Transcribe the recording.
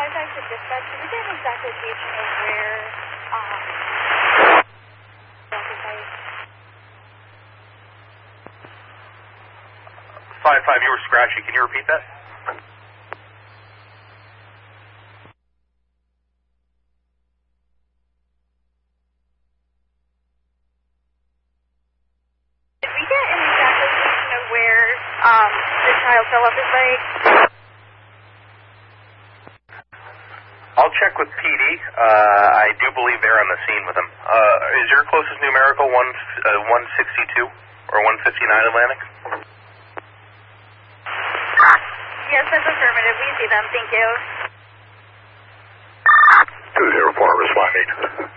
back to dispatch. Did we get an exact location of where, 5-5, you were scratchy. Can you repeat that? Did we get an exact location of where, the child fell off his bike? I'll check with PD. I do believe they're on the scene with him. Is your closest numerical 162 or 159 Atlantic? Yes, that's affirmative. We see them. Thank you. 204 responding.